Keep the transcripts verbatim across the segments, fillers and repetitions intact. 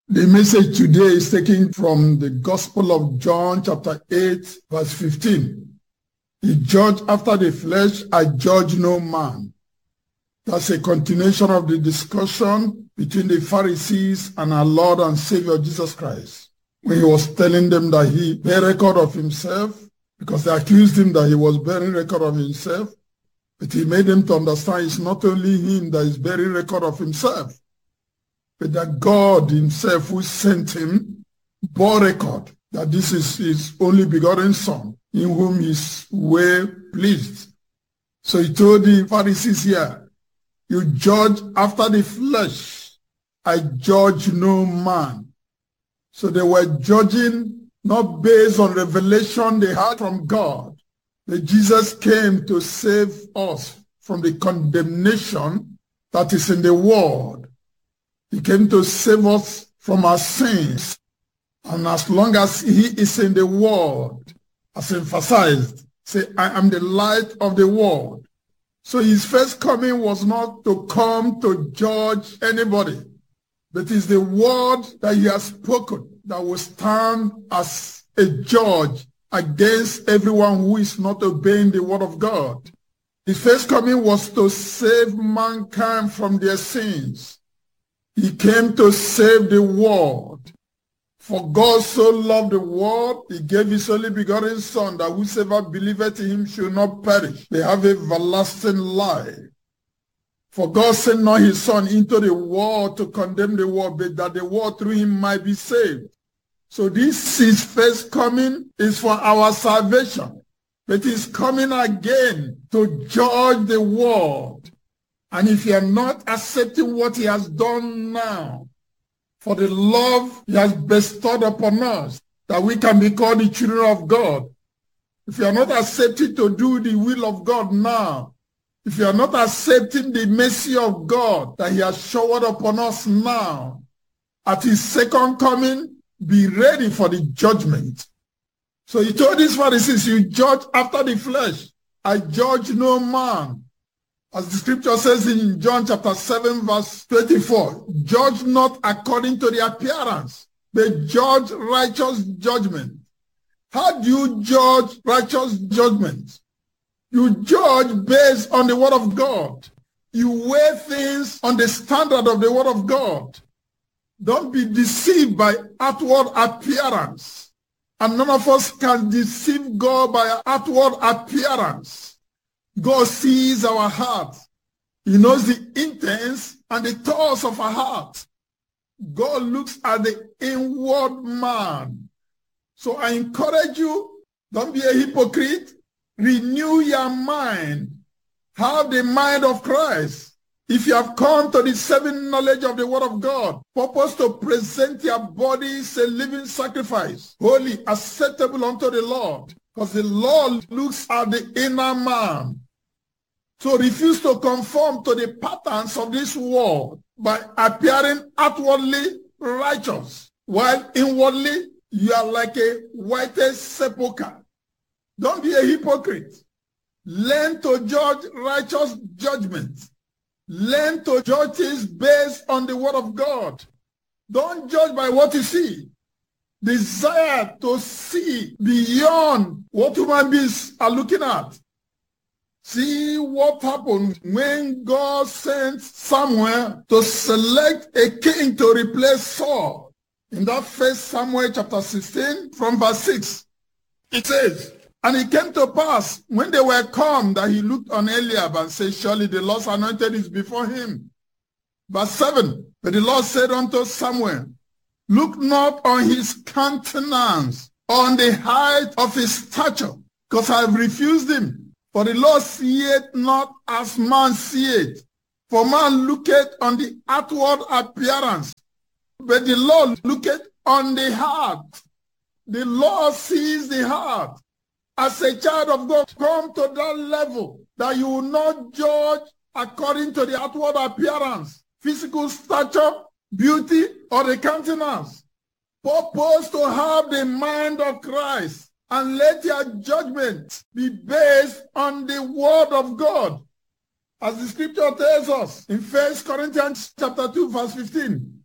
The message today is taken from the Gospel of John, chapter eight, verse fifteen. He judged after the flesh, I judge no man. That's a continuation of the discussion between the Pharisees and our Lord and Savior Jesus Christ, when he was telling them that he bear record of himself, because they accused him that he was bearing record of himself. But he made them to understand it's not only him that is bearing record of himself, but that God himself who sent him bore record that this is his only begotten Son, in whom he is well pleased. So he told the Pharisees here, you judge after the flesh, I judge no man. So they were judging not based on revelation they had from God, but Jesus came to save us from the condemnation that is in the world. He came to save us from our sins. And as long as he is in the world, as emphasized, say, I am the light of the world. So his first coming was not to come to judge anybody, but it's the word that he has spoken that will stand as a judge against everyone who is not obeying the word of God. His first coming was to save mankind from their sins. He came to save the world. For God so loved the world, he gave his only begotten Son, that whosoever believeth in him should not perish, they have everlasting life. For God sent not his Son into the world to condemn the world, but that the world through him might be saved. So this his first coming is for our salvation, but he's coming again to judge the world. And if you are not accepting what he has done now, for the love he has bestowed upon us, that we can be called the children of God, if you are not accepting to do the will of God now, if you are not accepting the mercy of God that he has showered upon us now, at his second coming, be ready for the judgment. So he told these Pharisees, you judge after the flesh. I judge no man. As the scripture says in John chapter seven, verse twenty-four, judge not according to the appearance, but judge righteous judgment. How do you judge righteous judgment? You judge based on the word of God. You weigh things on the standard of the word of God. Don't be deceived by outward appearance. And none of us can deceive God by outward appearance. God sees our heart. He knows the intents and the thoughts of our heart. God looks at the inward man. So I encourage you, don't be a hypocrite. Renew your mind. Have the mind of Christ. If you have come to the saving knowledge of the word of God, purpose to present your bodies a living sacrifice, holy, acceptable unto the Lord, because the Lord looks at the inner man. So refuse to conform to the patterns of this world by appearing outwardly righteous, while inwardly you are like a whited sepulchre. Don't be a hypocrite. Learn to judge righteous judgment. Learn to judge things based on the word of God. Don't judge by what you see. Desire to see beyond what human beings are looking at. See what happened when God sent Samuel to select a king to replace Saul. In that first Samuel chapter sixteen from verse six, it says, and it came to pass when they were come that he looked on Eliab and said, surely the Lord's anointed is before him. Verse seven, but the Lord said unto Samuel, look not on his countenance, on the height of his stature, because I have refused him. For the Lord seeth not as man seeth. For man looketh on the outward appearance, but the Lord looketh on the heart. The Lord sees the heart. As a child of God, come to that level that you will not judge according to the outward appearance, physical stature, beauty, or the countenance. Purpose to have the mind of Christ. And let your judgment be based on the word of God. As the scripture tells us in First Corinthians chapter two, verse fifteen,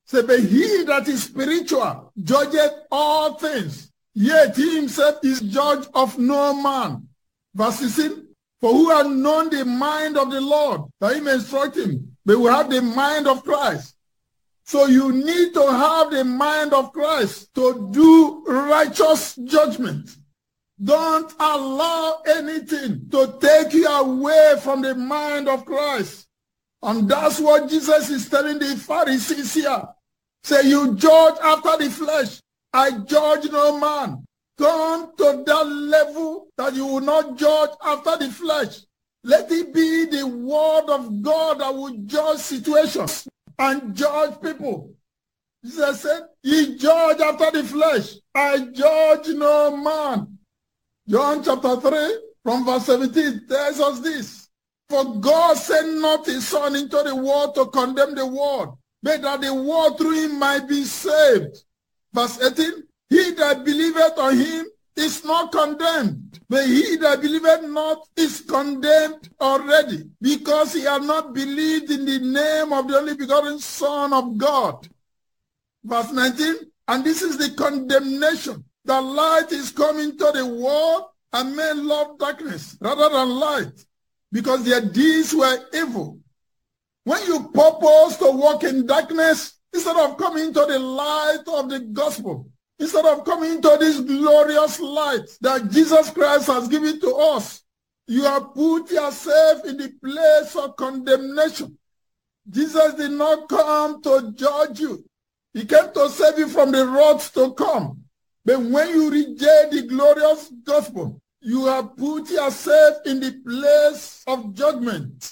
Say, but he that is spiritual judgeth all things, yet he himself is judge of no man. Verse sixteen, for who hath known the mind of the Lord, that he may instruct him, but we have the mind of Christ. So you need to have the mind of Christ to do righteous judgment. Don't allow anything to take you away from the mind of Christ. And that's what Jesus is telling the Pharisees here. Say, you judge after the flesh. I judge no man. Come to that level that you will not judge after the flesh. Let it be the word of God that will judge situations and judge people. Jesus said, ye judge after the flesh. I judge no man. John chapter three, from verse seventeen, tells us this. For God sent not his Son into the world to condemn the world, but that the world through him might be saved. Verse eighteen, he that believeth on him is not condemned, but he that believeth not is condemned already, because he hath not believed in the name of the only begotten Son of God. Verse nineteen, and this is the condemnation. The light is coming to the world, and men love darkness rather than light, because their deeds were evil. When you purpose to walk in darkness, instead of coming to the light of the gospel, instead of coming to this glorious light that Jesus Christ has given to us, you have put yourself in the place of condemnation. Jesus did not come to judge you. He came to save you from the wrath to come. But when you reject the glorious gospel, you have put yourself in the place of judgment.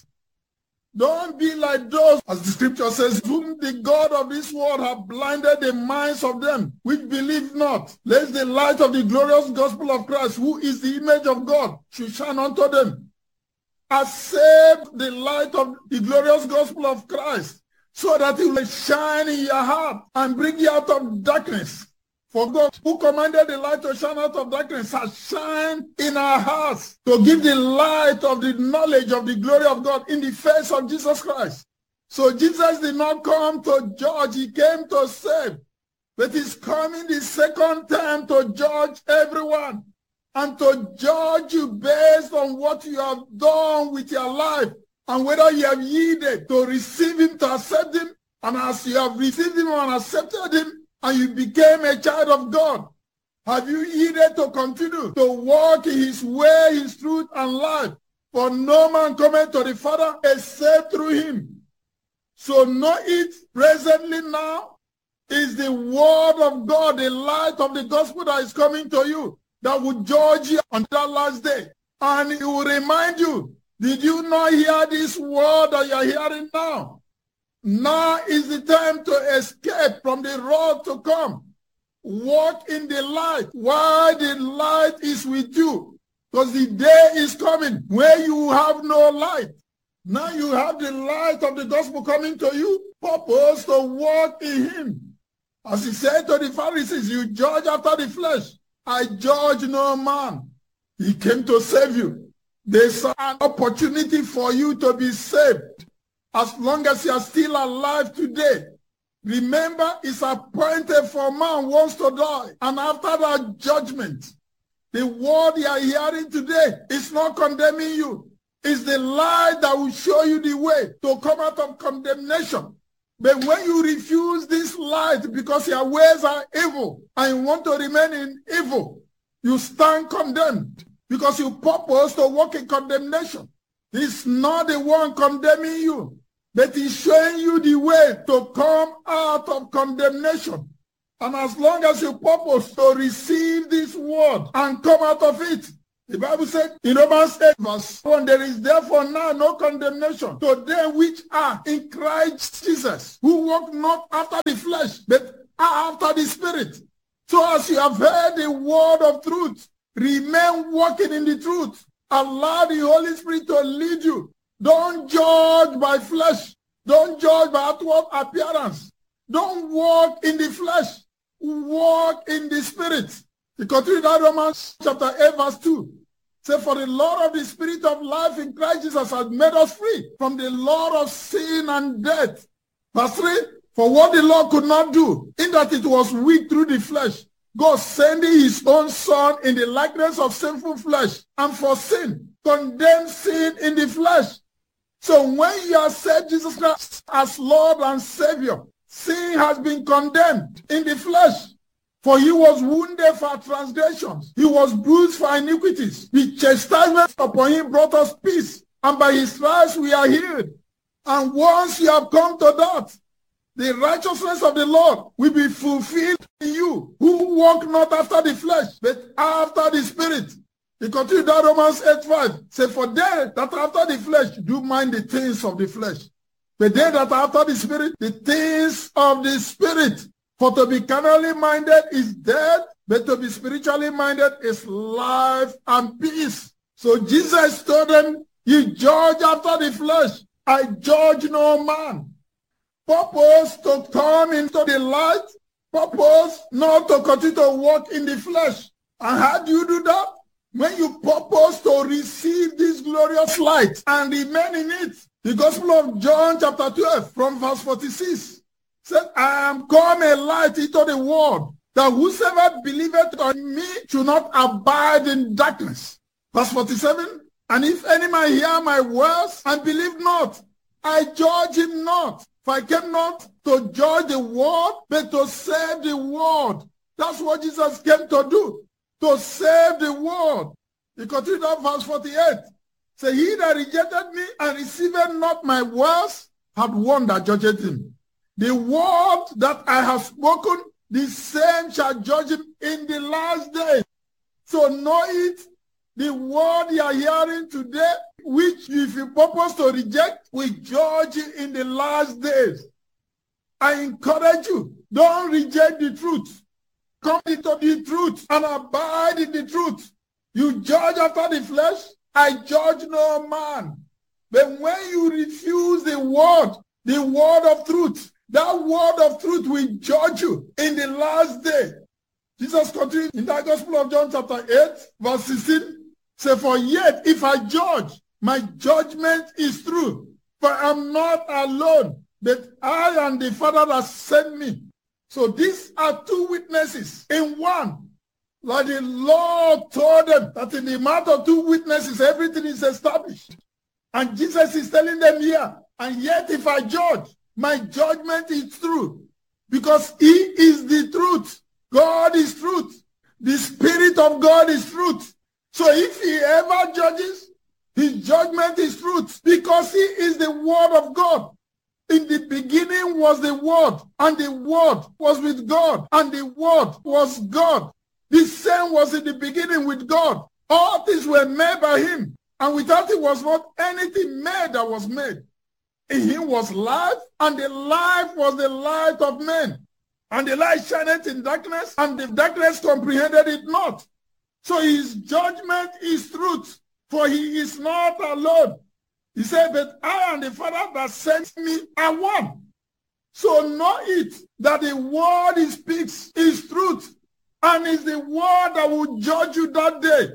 Don't be like those, as the scripture says, whom the God of this world have blinded the minds of them which believe not, lest the light of the glorious gospel of Christ, who is the image of God, should shine unto them. Accept the light of the glorious gospel of Christ, so that it will shine in your heart and bring you out of darkness. For God, who commanded the light to shine out of darkness, has shined in our hearts to give the light of the knowledge of the glory of God in the face of Jesus Christ. So Jesus did not come to judge, he came to save. But he's coming the second time to judge everyone and to judge you based on what you have done with your life and whether you have yielded to receive him, to accept him. And as you have received him and accepted him, and you became a child of God, have you yielded to continue to walk in his way, his truth, and life? For no man cometh to the Father except through him. So know it presently now is the word of God, the light of the gospel that is coming to you, that will judge you on that last day. And it will remind you, did you not hear this word that you are hearing now? Now is the time to escape from the wrath to come. Walk in the light while the light is with you. Because the day is coming where you have no light. Now you have the light of the gospel coming to you. Purpose to walk in him. As he said to the Pharisees, you judge after the flesh. I judge no man. He came to save you. There's an opportunity for you to be saved. As long as you are still alive today, remember it's appointed for man wants to die. And after that judgment, the word you are hearing today is not condemning you. It's the light that will show you the way to come out of condemnation. But when you refuse this light because your ways are evil and you want to remain in evil, you stand condemned because you purpose to walk in condemnation. He's not the one condemning you, but he's showing you the way to come out of condemnation. And as long as you purpose to receive this word and come out of it, the Bible said in Romans eight verse one, there is therefore now no condemnation to them which are in Christ Jesus, who walk not after the flesh, but are after the Spirit. So as you have heard the word of truth, remain walking in the truth. Allow the Holy Spirit to lead you. Don't judge by flesh. Don't judge by outward appearance. Don't walk in the flesh. Walk in the Spirit. You continue that Romans chapter eight verse two. Say, for the Lord of the Spirit of life in Christ Jesus has made us free from the law of sin and death. Verse three, For what the law could not do, in that it was weak through the flesh, God sending his own Son in the likeness of sinful flesh, and for sin, condemned sin in the flesh. So when you accept Jesus Christ as Lord and Savior, sin has been condemned in the flesh. For he was wounded for our transgressions. He was bruised for our iniquities. The chastisement upon him brought us peace. And by his stripes we are healed. And once you have come to that, the righteousness of the Lord will be fulfilled in you, who walk not after the flesh, but after the Spirit. He continued that Romans eight five. Say, for they that are after the flesh do mind the things of the flesh. But they that are after the Spirit, the things of the Spirit. For to be carnally minded is death, but to be spiritually minded is life and peace. So Jesus told them, you judge after the flesh. I judge no man. Purpose to come into the light. Purpose not to continue to walk in the flesh. And how do you do that? When you purpose to receive this glorious light and remain in it. The Gospel of John chapter twelve from verse forty-six. Said, I am come a light into the world, that whosoever believeth on me should not abide in darkness. Verse forty-seven, and if any man hear my words and believe not, I judge him not. For I came not to judge the world, but to save the world. That's what Jesus came to do, to save the world. He continued on verse forty-eight. Say, he that rejected me and received not my words had one that judged him. The word that I have spoken, the same shall judge him in the last day. So know it, the word you are hearing today, which if you purpose to reject, will judge you in the last days. I encourage you, don't reject the truth. Come into the truth and abide in the truth. You judge after the flesh, I judge no man. But when you refuse the word, the word of truth, that word of truth will judge you in the last day. Jesus continued in that Gospel of John chapter eight, verse sixteen. Say, for yet if I judge, my judgment is true. For I am not alone, but I and the Father that sent me. So these are two witnesses in one. Like the Lord told them that in the mouth of two witnesses, everything is established. And Jesus is telling them here, and yet if I judge, my judgment is true, because he is the truth. God is truth. The Spirit of God is truth. So if he ever judges, his judgment is truth, because he is the Word of God. In the beginning was the Word, and the Word was with God, and the Word was God. The same was in the beginning with God. All things were made by him, and without him was not anything made that was made. In him was life, and the life was the light of men. And the light shineth in darkness, and the darkness comprehended it not. So his judgment is truth, for he is not alone. He said, but I and the Father that sent me are one. So know it, that the word he speaks is truth, and is the word that will judge you that day.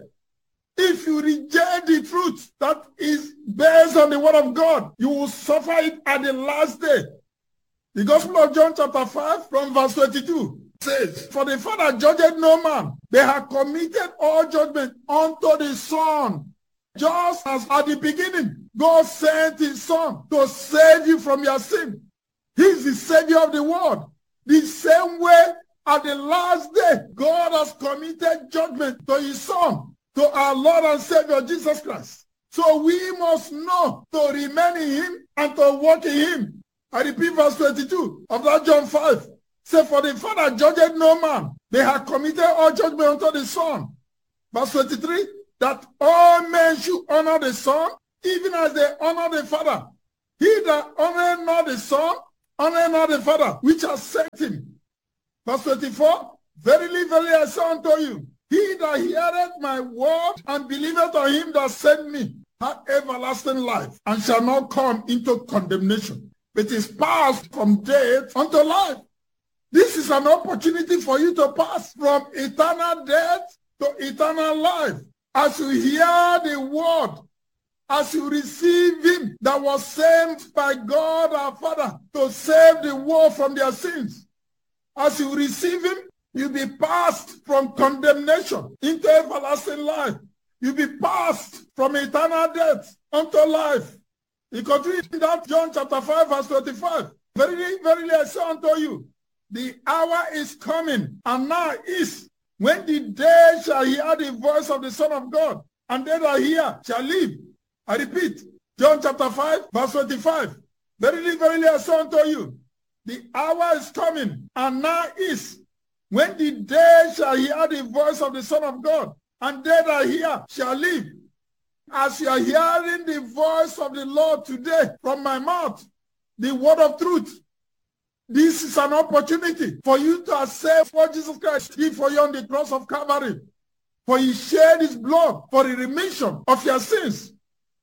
If you reject the truth that is based on the word of God, you will suffer it at the last day. The Gospel of John chapter five from verse twenty-two says, for the Father judged no man. They have committed all judgment unto the Son. Just as at the beginning, God sent his Son to save you from your sin. He is the Savior of the world. The same way at the last day, God has committed judgment to his Son, to our Lord and Savior Jesus Christ. So we must know to remain in him and to walk in him. I repeat verse twenty-two of that John five. Say, for the Father judged no man. They have committed all judgment unto the Son. Verse twenty-three, that all men should honor the Son, even as they honor the Father. He that honoreth not the Son, honoreth not the Father, which has sent him. Verse twenty-four, verily, verily, I say unto you, he that heareth my word and believeth on him that sent me hath everlasting life, and shall not come into condemnation, but is passed from death unto life. This is an opportunity for you to pass from eternal death to eternal life. As you hear the word, as you receive him that was sent by God our Father to save the world from their sins. As you receive him, you'll be passed from condemnation into everlasting life. You'll be passed from eternal death unto life. He continues in that John chapter five, verse twenty-five. Verily, verily, I say unto you, the hour is coming, and now is, when the dead shall hear the voice of the Son of God, and they that hear shall live. I repeat, John chapter five, verse twenty-five. Verily, verily, I say unto you, the hour is coming, and now is, when the dead shall hear the voice of the Son of God, and they that hear shall live. As you are hearing the voice of the Lord today from my mouth, the word of truth, this is an opportunity for you to accept what Jesus Christ did for you on the cross of Calvary. For he shed his blood for the remission of your sins,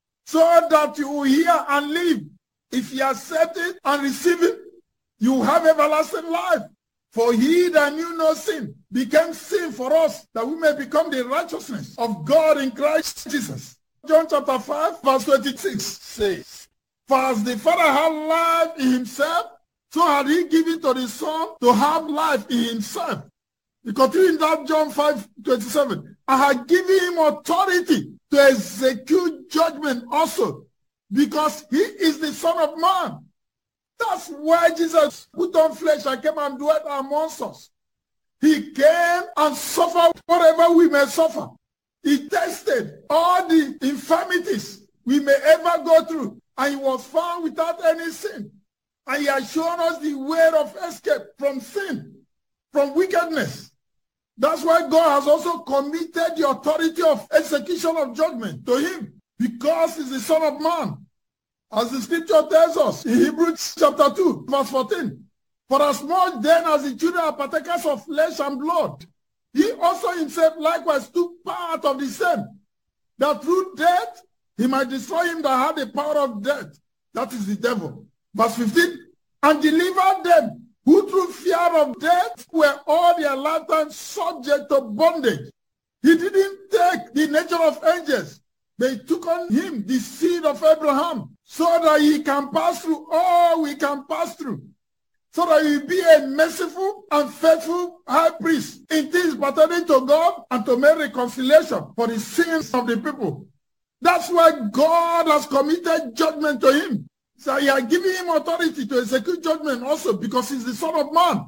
so that you will hear and live. If you accept it and receive it, you have everlasting life. For he that knew no sin became sin for us, that we may become the righteousness of God in Christ Jesus. John chapter five, verse twenty-six says, for as the Father had life in himself, so had he given to the Son to have life in himself. We continue in that John five, twenty-seven. I had given him authority to execute judgment also, because he is the Son of Man. That's why Jesus put on flesh and came and dwelt amongst us. He came and suffered whatever we may suffer. He tested all the infirmities we may ever go through, and he was found without any sin. And he has shown us the way of escape from sin, from wickedness. That's why God has also committed the authority of execution of judgment to him, because he's the Son of Man. As the scripture tells us in Hebrews chapter two, verse fourteen, for as much then as the children are partakers of flesh and blood, he also himself likewise took part of the same, that through death he might destroy him that had the power of death, that is the devil. Verse fifteen, and deliver them who through fear of death were all their lifetime subject to bondage. He didn't take the nature of angels, but he took on him the seed of Abraham, so that he can pass through all we can pass through, so that he be a merciful and faithful high priest in things pertaining to God, and to make reconciliation for the sins of the people. That's why God has committed judgment to him. So he has given him authority to execute judgment also, because he's the Son of Man.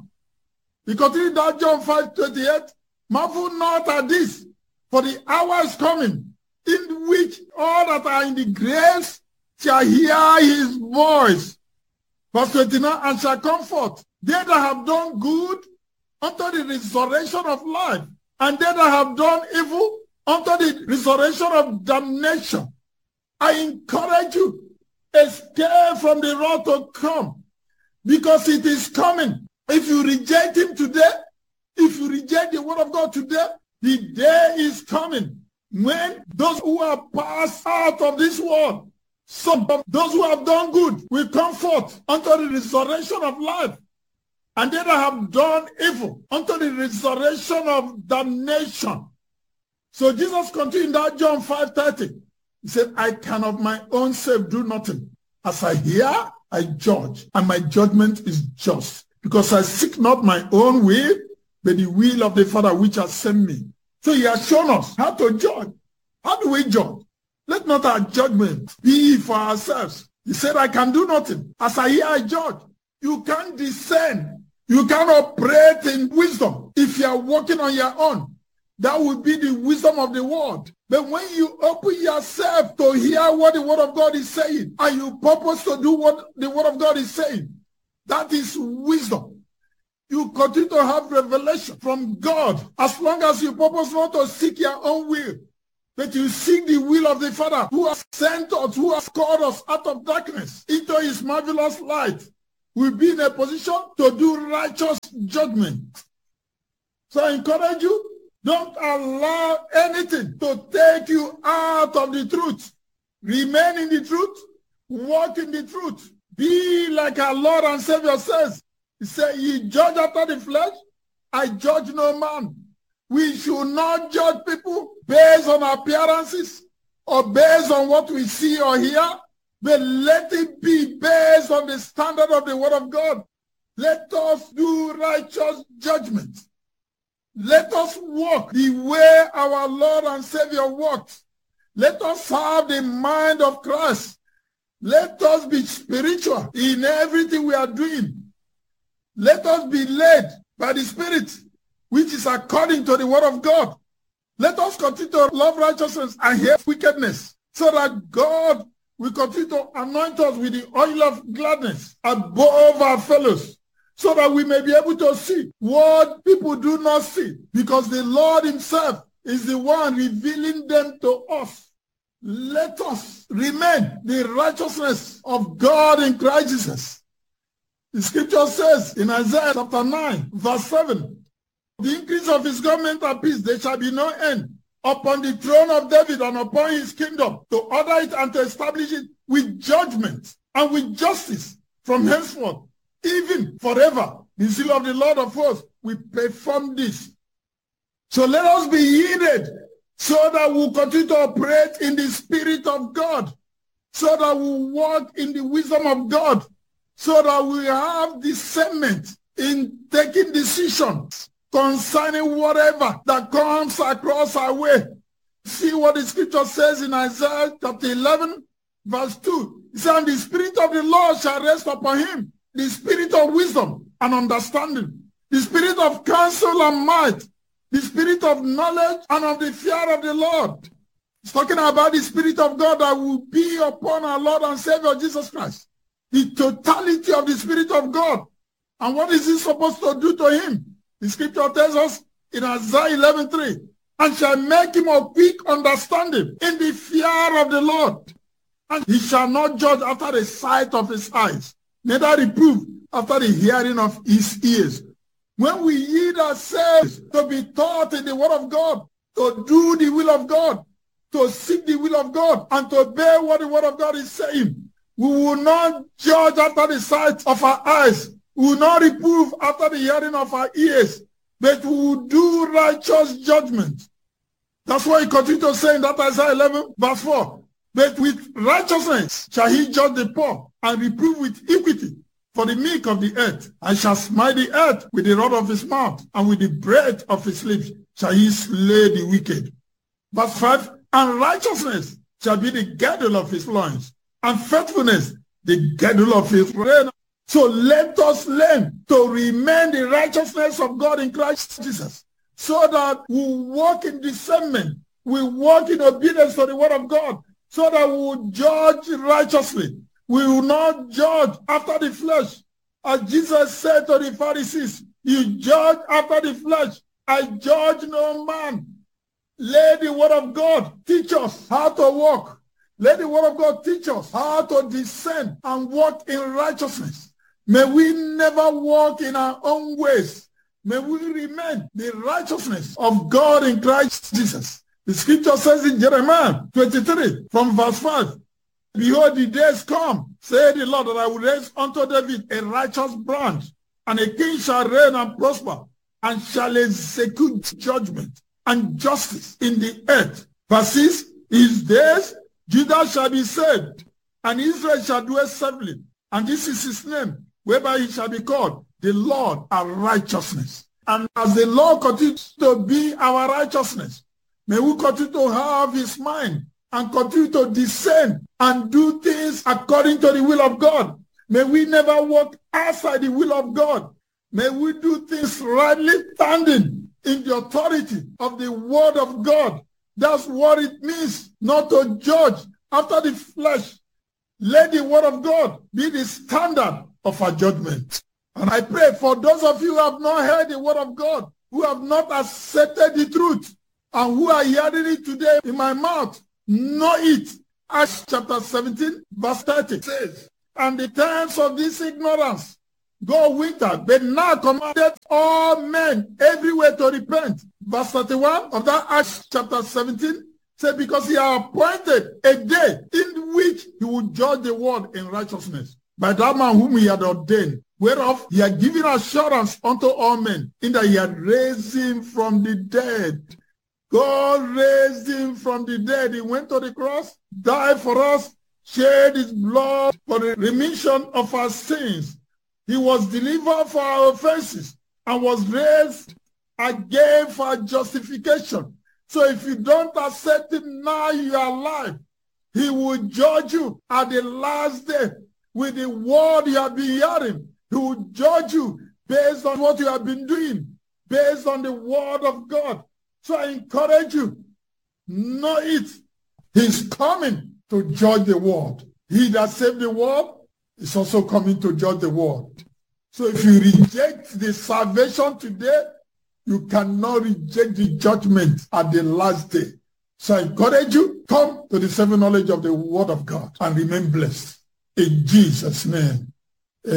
He continued that John five, twenty-eight, marvel not at this, for the hour is coming, in which all that are in the graves shall hear his voice. Verse twenty-nine, and shall comfort they that have done good unto the resurrection of life, and they that have done evil unto the resurrection of damnation. I encourage you, escape from the wrath to come, because it is coming. If you reject him today, if you reject the word of God today, the day is coming when those who are passed out of this world, some of those who have done good, will come forth unto the resurrection of life, and they that have done evil unto the resurrection of damnation. So Jesus continued in that John five thirty. He said, I can of my own self do nothing. As I hear, I judge, and my judgment is just, because I seek not my own will, but the will of the Father which has sent me. So he has shown us how to judge. How do we judge? Let not our judgment be for ourselves. He said, I can do nothing. As I hear, I judge. You can't discern. You can't operate in wisdom if you are working on your own. That would be the wisdom of the world. But when you open yourself to hear what the word of God is saying, and you purpose to do what the word of God is saying, that is wisdom. You continue to have revelation from God, as long as you purpose not to seek your own will, but you seek the will of the Father who has sent us, who has called us out of darkness into his marvelous light. We'll be in a position to do righteous judgment. So I encourage you, don't allow anything to take you out of the truth. Remain in the truth. Walk in the truth. Be like our Lord and Savior says. He said, ye judge after the flesh, I judge no man. We should not judge people based on appearances, or based on what we see or hear, but let it be based on the standard of the word of God. Let us do righteous judgment. Let us walk the way our Lord and Savior walked. Let us have the mind of Christ. Let us be spiritual in everything we are doing. Let us be led by the Spirit, which is according to the word of God. Let us continue to love righteousness and hate wickedness, so that God will continue to anoint us with the oil of gladness above our fellows, so that we may be able to see what people do not see, because the Lord himself is the one revealing them to us. Let us remain the righteousness of God in Christ Jesus. The scripture says in Isaiah chapter nine, verse seven, the increase of his government and peace, there shall be no end upon the throne of David and upon his kingdom, to order it and to establish it with judgment and with justice from henceforth, even forever. The zeal of the Lord of hosts will perform this. So let us be heeded, so that we'll continue to operate in the Spirit of God, so that we'll walk in the wisdom of God, so that we have discernment in taking decisions concerning whatever that comes across our way. See what the scripture says in Isaiah chapter eleven, verse two. It says, and the Spirit of the Lord shall rest upon him, the Spirit of wisdom and understanding, the Spirit of counsel and might, the Spirit of knowledge and of the fear of the Lord. It's talking about the Spirit of God that will be upon our Lord and Savior Jesus Christ. The totality of the Spirit of God. And what is he supposed to do to him? The scripture tells us in Isaiah eleven three, and shall make him of quick understanding in the fear of the Lord. And he shall not judge after the sight of his eyes, neither reprove after the hearing of his ears. When we yield ourselves to be taught in the word of God, to do the will of God, to seek the will of God, and to obey what the word of God is saying, we will not judge after the sight of our eyes. We will not reprove after the hearing of our ears, but we will do righteous judgment. That's why he continues to say in that Isaiah eleven, verse four, but with righteousness shall he judge the poor, and reprove with equity for the meek of the earth, and shall smite the earth with the rod of his mouth, and with the breath of his lips shall he slay the wicked. Verse five, and righteousness shall be the girdle of his loins, and faithfulness the girdle of his reign. So let us learn to remain the righteousness of God in Christ Jesus, so that we walk in discernment, we walk in obedience to the word of God, so that we will judge righteously. We will not judge after the flesh. As Jesus said to the Pharisees, you judge after the flesh. I judge no man. Let the word of God teach us how to walk. Let the word of God teach us how to discern and walk in righteousness. May we never walk in our own ways. May we remain the righteousness of God in Christ Jesus. The scripture says in Jeremiah twenty-three from verse five, behold, the days come, say the Lord, that I will raise unto David a righteous branch, and a king shall reign and prosper, and shall execute judgment and justice in the earth. Verse six, his days Judah shall be saved, and Israel shall dwell safely, and this is his name, whereby he shall be called the Lord our righteousness. And as the Lord continues to be our righteousness, may we continue to have his mind and continue to discern and do things according to the will of God. May we never walk outside the will of God. May we do things rightly, standing in the authority of the word of God. That's what it means not to judge after the flesh. Let the word of God be the standard of our judgment. And I pray for those of you who have not heard the word of God, who have not accepted the truth, and who are hearing it today in my mouth, know it. Acts chapter seventeen, verse thirty says, and the times of this ignorance go winter, but now commanded all men everywhere to repent. Verse thirty-one of that Acts chapter seventeen said, because he has appointed a day in which he will judge the world in righteousness by that man whom he had ordained, whereof he had given assurance unto all men, in that he had raised him from the dead. God raised him from the dead. He went to the cross, died for us, shed his blood for the remission of our sins. He was delivered for our offenses and was raised again for our justification. So if you don't accept him now, you are alive. He will judge you at the last day with the word you have been hearing. He will judge you based on what you have been doing, based on the word of God. So I encourage you, know it. He's coming to judge the world. He that saved the world is also coming to judge the world. So if you reject the salvation today, you cannot reject the judgment at the last day. So I encourage you, come to the saving knowledge of the word of God and remain blessed. In Jesus' name.